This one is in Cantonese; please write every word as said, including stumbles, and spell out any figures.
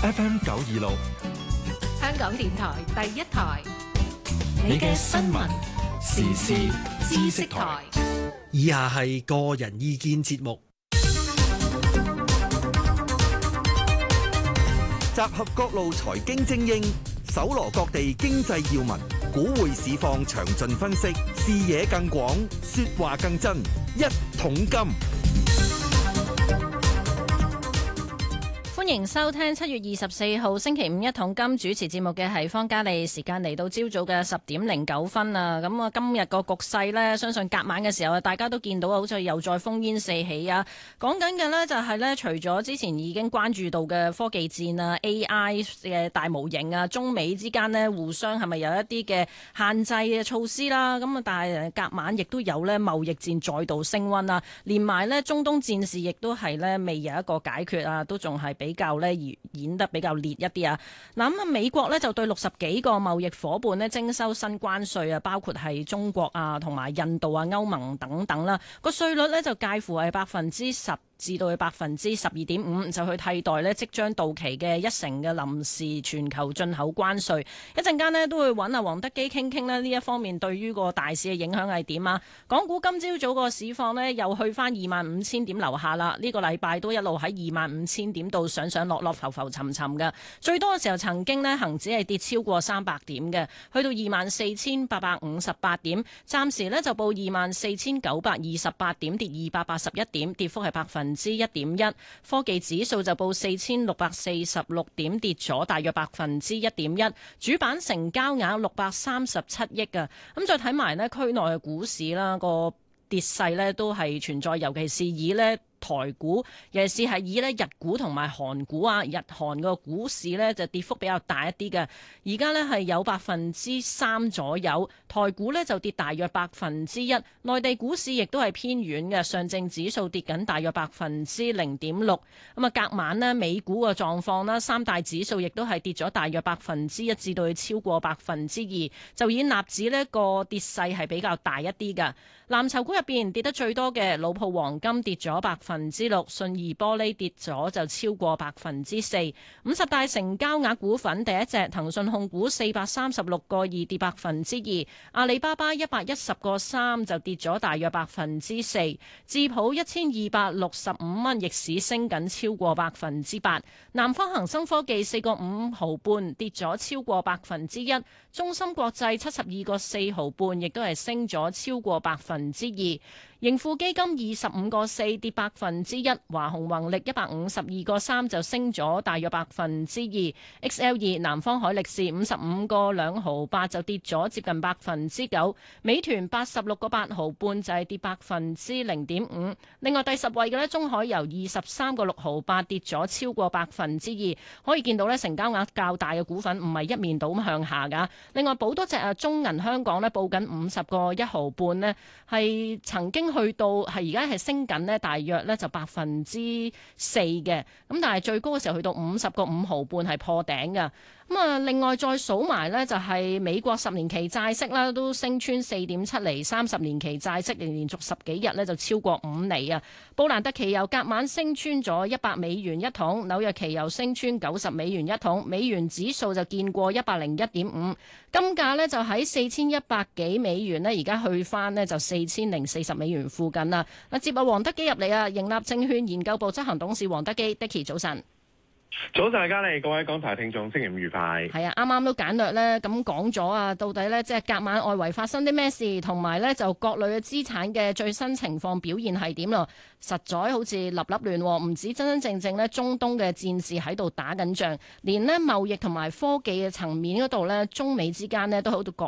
F M 九二六， 香港電台第一台， 你嘅新聞時事知識台。 以下係個人意見節目， 集合各路財經精英，搜羅各地經濟要聞，股匯市況詳盡分析，視野更廣，說話更真。一桶金， 歡迎收聽七月二十四號星期五一桶金，主持節目嘅係方嘉莉。時間嚟到朝早嘅十點零九分啦。咁啊，今日個局勢呢，相信隔晚嘅時候啊，大家都見到好似又再烽煙四起啊。講緊嘅呢，就係呢，除咗之前已經關注到嘅科技戰啊、A I 嘅大模型啊，中美之間呢，互相係咪有一啲嘅限制嘅措施啦？咁啊，但係隔晚亦都有呢貿易戰再度升溫啊，連埋呢中東戰事亦都係呢未有一個解決啊，都仲係比較呢演得比較烈一啲啊。嗱，咁啊，美國呢就對六十幾個貿易夥伴呢徵收新關稅啊，包括係中國啊、同埋印度啊、歐盟等等啦。個稅率呢就介乎係百分之十至到去百分之十二點五，就去替代呢即將到期嘅一成嘅臨時全球進口關稅。一陣間呢都會揾阿黃德基傾傾呢呢一方面對於個大市嘅影響係點啊？港股今朝早個市況呢又去翻二萬五千點樓下啦。呢個禮拜都一路喺二萬五千點度上上落落浮浮沉沉嘅，最多嘅時候曾經呢恒指係跌超過三百點嘅，去到二萬四千八百五十八點，暫時呢就報二萬四千九百二十八點，跌二百八十一點，跌幅係百分之一點一。科技指數就報四千六百四十六點，跌咗大約百分之一點一。主板成交額六百三十七億啊。咁再睇埋呢區內嘅股市啦，個跌勢呢都係存在，尤其是以呢台股，尤其是係以呢日股同埋韓股啊，日韓個股市呢就跌幅比較大一啲嘅。而家呢係有百分之三左右，台股呢就跌大約百分之一。內地股市亦都係偏軟嘅，上證指數跌緊大約百分之零點六。咁啊，隔晚呢美股嘅狀況啦，三大指數亦都係跌咗大約百分之一至到超過百分之二。就以納指呢個跌勢係比較大一啲嘅。藍籌股入邊跌得最多嘅，老鋪黃金跌咗百分之六，信義玻璃跌咗就超過百分之四。五十大成交額股份第一隻騰訊控股四百三十六個二跌百分之二，阿里巴巴一百一十個三就跌咗大約百分之四，智譜一千二百六十五蚊逆市升緊超過百分之八，南方恒生科技四個五毫半跌咗超過百分之一，中芯國際七十二個四毫半亦都係升咗超過百分之二。盈富基金二十五個四跌百分之一，華虹宏力一百五十二個三就升咗大約百分之二 ，X L 二南方海力士五十五個兩毫八就跌咗接近百分之九，美團八十六個八毫半就係跌百分之零點五。另外第十位嘅呢，中海油二十三個六毫八跌咗超過百分之二，可以見到呢成交額較大嘅股份唔係一面倒咁向下噶。另外補多隻啊，中銀香港呢報緊五十個一毫半呢，係曾經去到係而家係升緊呢，大約呢就百分之四嘅，咁但係最高嘅時候去到五十個五毫半係破頂㗎。咁啊，另外再數埋呢，就係美國十年期債息啦，都升穿四點七厘，三十年期債息連連續十幾日呢就超過五厘啊。布蘭特期油隔晚升穿咗一百美元一桶，紐約期油升穿九十美元一桶，美元指數就見過一百零一點五，金價呢就喺四千一百幾美元呢，而家去翻呢就四千零四十美元附近啦。嗱，接阿黃德基入嚟啊，盈立證券研究部執行董事黃德基 Dicky 早晨。 早晨，大家嚟，各位港台聽眾，星期五愉快。 係啊，啱啱都簡略咧咁講咗啊，到底咧即係隔晚外圍發生啲咩事，同埋咧就各類嘅資產嘅最新情況表現係點咯？實在好似立立亂，唔止真真正正咧中東嘅戰事喺度打緊仗，連咧貿易同埋科技嘅層面嗰度咧，中美之間咧都喺度角